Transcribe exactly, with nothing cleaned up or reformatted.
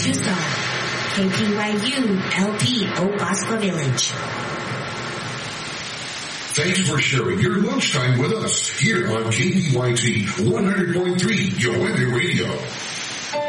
Tucson. K P Y U L P Obasco Village. Thanks for sharing your lunchtime with us here on K B Y T one hundred point three Joanna Radio.